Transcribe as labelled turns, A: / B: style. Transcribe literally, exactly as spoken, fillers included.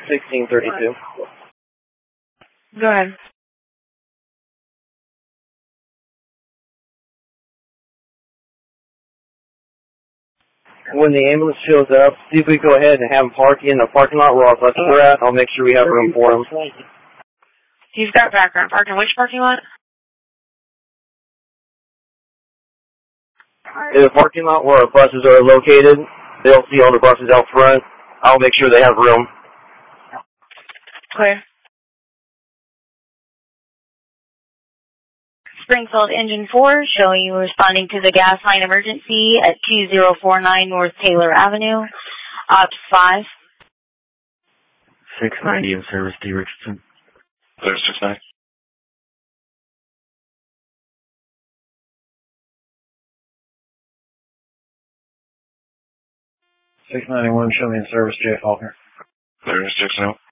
A: sixteen thirty-two.
B: Go ahead.
A: When the ambulance shows up, see if we go ahead and have them park in the parking lot where our buses are at. I'll make sure we have room for them.
B: You've got background parking. Which parking lot?
A: In the parking lot where our buses are located, they'll see all the buses out front. I'll make sure they have room.
B: Clear. Springfield Engine four, showing you responding to the gas line emergency at two zero four nine North Taylor Avenue. Ops five.
C: six ninety in service, D. Richardson.
D: There's six ninety.
C: six ninety-one, show me in service, J. Faulkner.
D: There's six ninety.